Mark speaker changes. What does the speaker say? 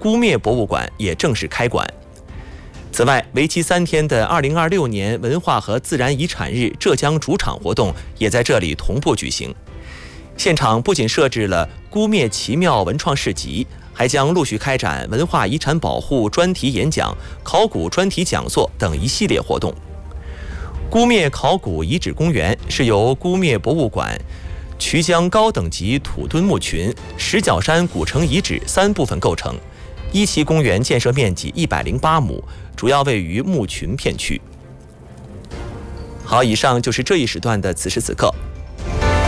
Speaker 1: 钴灭博物馆也正式开馆。此外，为期3天的2026年文化和自然遗产日浙江主场活动也在这里同步举行。现场不仅设置了钴灭奇妙文创市集，还将陆续开展文化遗产保护专题演讲、考古专题讲座等一系列活动。钴灭考古遗址公园是由钴灭博物馆、衢江高等级土墩墓群、石角山古城遗址3部分构成。1期公园建设面积108亩，主要位于墓群片区。好，以上就是这一时段的此时此刻。